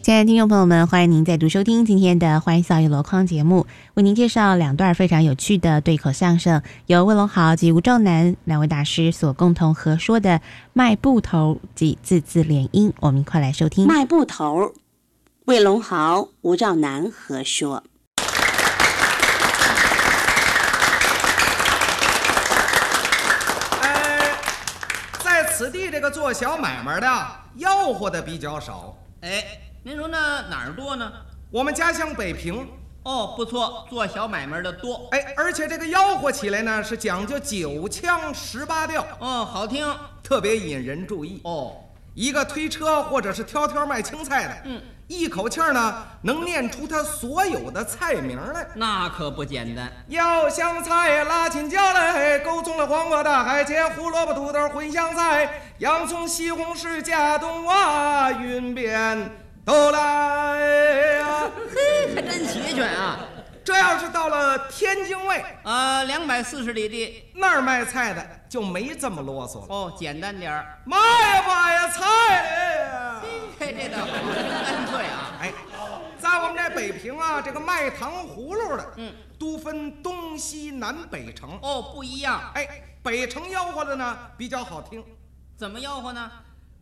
亲爱的听众朋友们，欢迎您再度收听今天的《欢迎扫一箩筐》节目，为您介绍两段非常有趣的对口相声，由魏龙豪及吴兆南两位大师所共同合说的《卖布头》及字字联音，我们一块来收听。 卖布头，魏龙豪、吴兆南合说。 在此地这个做小买卖的吆喝的比较少。 您说那哪儿多呢？ 我们家乡北平。 哦，不错，做小买卖的多。 而且这个吆喝起来呢是讲究9腔18调。 哦，好听， 特别引人注意。一个推车或者是挑挑卖青菜的，一口气呢能念出他所有的菜名来， 那可不简单。 要香菜、辣青椒嘞，勾葱了、黄瓜、大海茄、胡萝卜、土豆、茴香菜、洋葱、西红柿、架冬瓜、云边都来呀！ 嘿，还真齐全啊！ 这要是到了天津卫 ，240里地那儿卖菜的就没这么啰嗦了。 哦，简单点儿， 卖呀菜呀！ 嘿，这倒好，干脆啊！ 在我们这北平啊，这个卖糖葫芦的，都分东西南北城。 哦，不一样。 北城吆喝的呢比较好听。 怎么吆喝呢？